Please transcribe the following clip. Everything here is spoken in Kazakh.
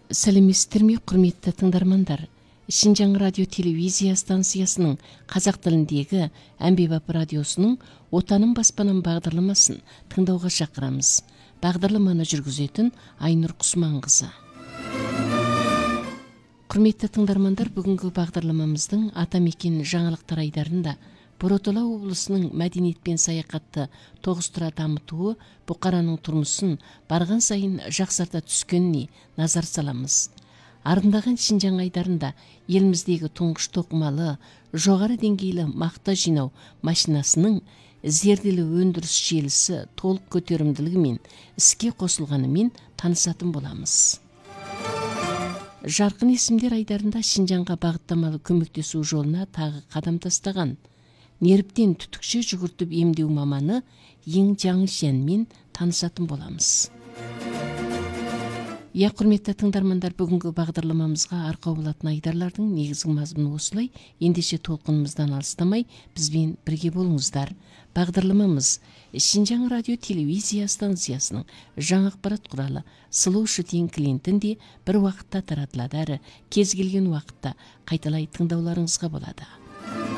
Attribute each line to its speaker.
Speaker 1: Сәлеметсіздер ме, құрметті тыңдармандар? Шинжаң радио телевизия станциясының қазақ тіліндегі әмбебап радиосының Отаным баспанам бағдарламасын тыңдауға шақырамыз. Бағдарламаны жүргізетін Айнұр Құсманқызы. Құрметті тыңдармандар, бүгінгі бағдарламамыздың Атамекен жаңалықтар айдарында Бородала облысының мәдениет пен саяхатты тоғыстыра дамытуы бұқараның тұрмысын барған сайын жақсарта түскеніне назар саламыз. Арындаған Шинжаң айдарында еліміздегі тұңғыш тоқымалы, жоғары деңгейлі мақта жинау машинасының зерделі өндіріс желісі толық көтерімділігімен іске қосылғанымен танысатын боламыз. Жарқын есімдер айдарында Шинжаңға бағыттамалы көмектесу жолына тағы қадам тастаған нервтен түтікше жүгіртіп емдеу маманы Ең Жаңышянмен танысатын боламыз. Құрметті тыңдармандар, бүгінгі бағдарламамызға арқау болатын айдарлардың негізгі мазмұны осылай. Ендеше толқынымыздан алыстамай, бізбен бірге болыңыздар. Бағдарламамыз Шинжаң радио телевизия станциясының жаңа ақпарат құралы Сұлу Шытен клиентінде бір уақытта таратылады, әрі кез келген уақытта қайталай тыңдауларыңызға болады.